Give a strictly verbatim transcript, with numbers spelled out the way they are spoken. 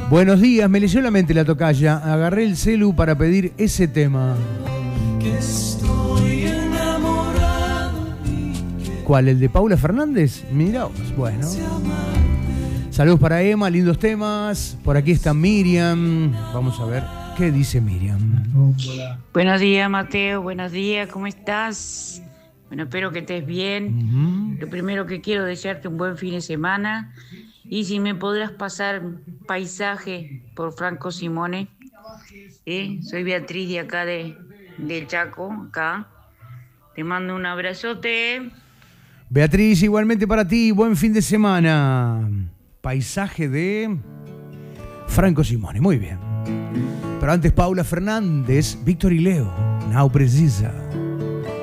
Buenos días, me leyó la mente la tocaya. Agarré el celu para pedir ese tema. Que estoy enamorado. ¿Cuál? ¿El de Paula Fernández? Mirá vos, bueno. Saludos para Emma, lindos temas. Por aquí está Miriam. Vamos a ver qué dice Miriam. Buenos días, Mateo. Buenos días, ¿cómo estás? Bueno, espero que estés bien. Uh-huh. Lo primero que quiero desearte un buen fin de semana. Y si me podrás pasar Paisaje por Franco Simone. ¿Eh? Soy Beatriz de acá de, de Chaco, acá. Te mando un abrazote. Beatriz, igualmente para ti, buen fin de semana. Paisaje de Franco Simone, muy bien. Pero antes Paula Fernández, Víctor y Leo, Now Precisa.